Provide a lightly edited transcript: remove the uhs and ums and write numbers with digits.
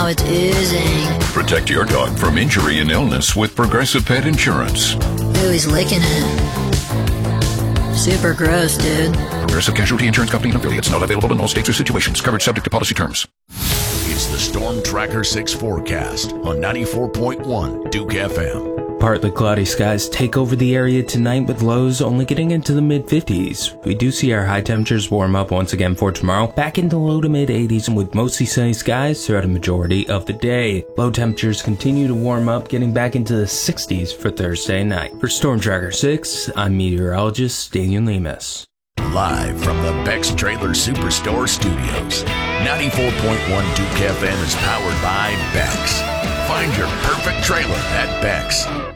now it's oozing. Protect your dog from injury and illness with Progressive Pet Insurance. Ooh, he's licking it. Super gross, dude. Progressive Casualty Insurance Company and affiliates. Not available in all states or situations. Covered subject to policy terms. It's the Storm Tracker 6 forecast on 94.1 Duke FM. Partly cloudy skies take over the area tonight with lows only getting into the mid-50s. We do see our high temperatures warm up once again for tomorrow, back into low to mid-80s and with mostly sunny skies throughout a majority of the day. Low temperatures continue to warm up, getting back into the 60s for Thursday night. For Storm Tracker 6, I'm meteorologist Daniel Lemus. Live from the Beck's Trailer Superstore Studios, 94.1 Duke FM is powered by Beck's. Find your perfect trailer at Beck's.